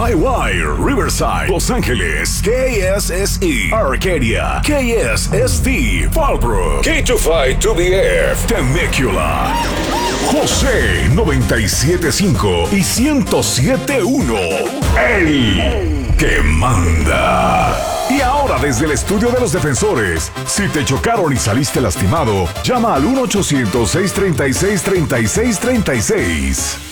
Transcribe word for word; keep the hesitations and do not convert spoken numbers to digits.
Highwire, Riverside, Los Ángeles, K S S E, Arcadia, K S S T, Fallbrook, K veinticinco two B F, Temecula, José noventa y siete punto cinco y ciento siete punto uno. El que manda. Y ahora desde el estudio de los defensores, si te chocaron y saliste lastimado, llama al uno ochocientos, seiscientos treinta y seis, treinta y seis treinta y seis.